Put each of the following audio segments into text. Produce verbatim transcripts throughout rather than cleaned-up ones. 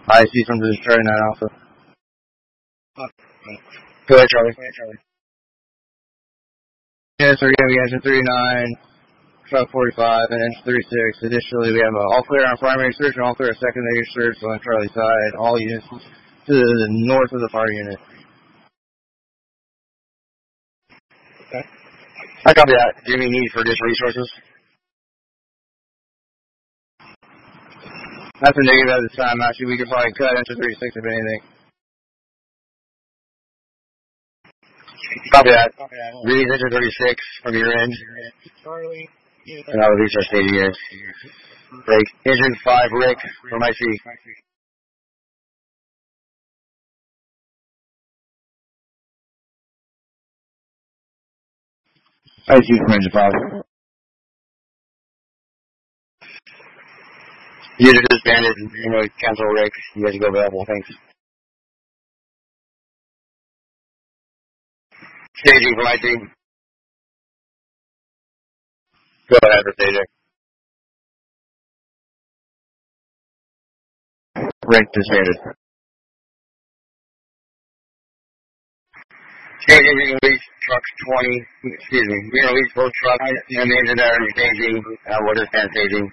I see from the Charlie nine Alpha. Go ahead, Charlie. Go ahead, Charlie. Yes, we're going to be engine three nine, truck forty-five, and engine three six. Additionally, we have uh, all clear on primary search and all clear on secondary search on Charlie's side. All units to the north of the fire unit. Okay. I copy that. Do you have any need for additional resources? That's a negative at this time. Actually, we could probably cut engine three six if anything. Copy that. Read engine thirty-six from your end. Charlie. And I'll reach our staging units. Break. Engine five, Rick, from I C. I C from engine five. Unit disbanded. You know, cancel Rick. You guys go available. Thanks. Staging from I C. Go ahead for staging. Rick disbanded. Staging, we release trucks twenty, excuse me, we release both trucks and the engine that are staging, uh, we'll disband staging.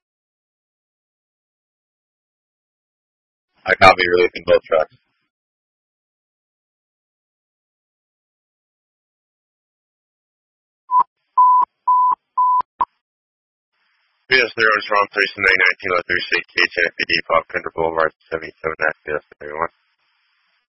I copy releasing both trucks. Yes, there was wrong place in nine nineteen oh three six K ten F P D Pop Country Boulevard seventy-seven F P S everyone.